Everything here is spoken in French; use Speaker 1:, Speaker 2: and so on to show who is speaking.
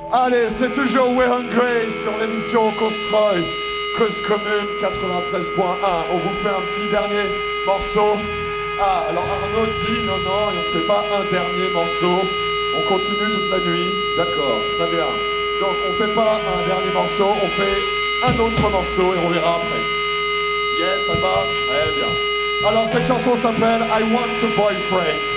Speaker 1: Allez, c'est toujours We're Hungry sur l'émission Cause-Troy, Cause Commune 93.1. On vous fait un petit dernier morceau. Ah, alors Arnaud dit non, on ne fait pas un dernier morceau. On continue toute la nuit. D'accord, très bien. Donc on fait pas un dernier morceau, on fait un autre morceau et on verra après. Yes, ça va? Très bien. Alors cette chanson s'appelle I Want a Boyfriend.